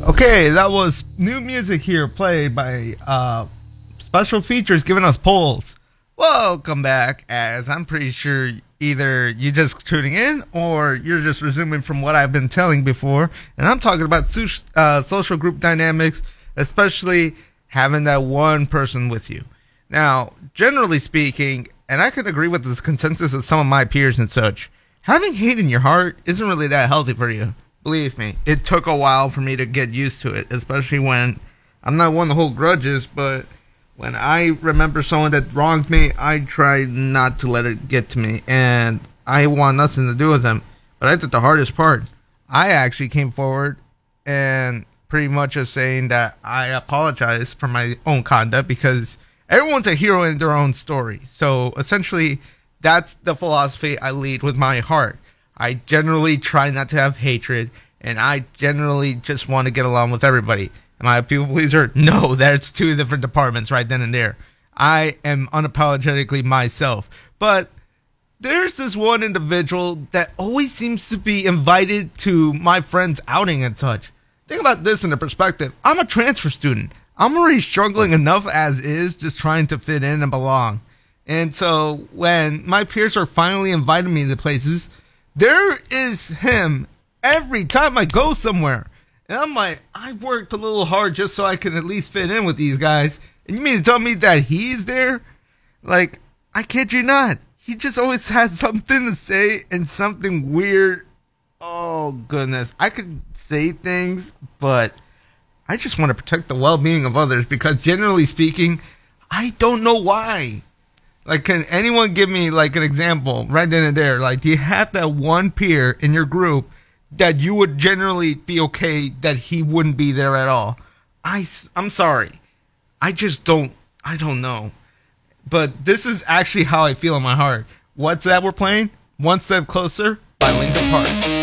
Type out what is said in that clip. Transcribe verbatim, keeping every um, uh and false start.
Okay, that was new music here played by uh, Special Features giving us polls. Welcome back, as I'm pretty sure either you just tuning in or you're just resuming from what I've been telling before. And I'm talking about su- uh, social group dynamics, especially having that one person with you. Now, generally speaking, and I could agree with this consensus of some of my peers and such, having hate in your heart isn't really that healthy for you. Believe me, it took a while for me to get used to it, especially when I'm not one to hold grudges, but when I remember someone that wronged me, I try not to let it get to me, and I want nothing to do with them. But I think the hardest part, I actually came forward and pretty much just saying that I apologize for my own conduct because everyone's a hero in their own story. So essentially, that's the philosophy I lead with my heart. I generally try not to have hatred, and I generally just want to get along with everybody. Am I a people pleaser? No, that's two different departments right then and there. I am unapologetically myself. But there's this one individual that always seems to be invited to my friend's outing and such. Think about this in a perspective. I'm a transfer student. I'm already struggling enough as is, just trying to fit in and belong. And so when my peers are finally inviting me to places, there is him every time I go somewhere. And I'm like, I worked a little hard just so I can at least fit in with these guys. And you mean to tell me that he's there? Like, I kid you not. He just always has something to say and something weird. Oh, goodness. I could say things, but I just want to protect the well-being of others because generally speaking, I don't know why. Like, can anyone give me, like, an example right then and there? Like, do you have that one peer in your group that you would generally be okay that he wouldn't be there at all? I, I'm sorry. I just don't, I don't know. But this is actually how I feel in my heart. What's that we're playing? One Step Closer by Linkin Park.